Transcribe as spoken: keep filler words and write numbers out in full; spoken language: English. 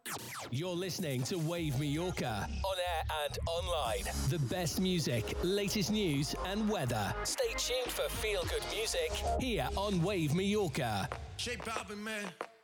You're listening to Wave Mallorca, on air and online. The best music, latest news and weather. Stay tuned for feel-good music here on Wave Mallorca. J Balvin, man.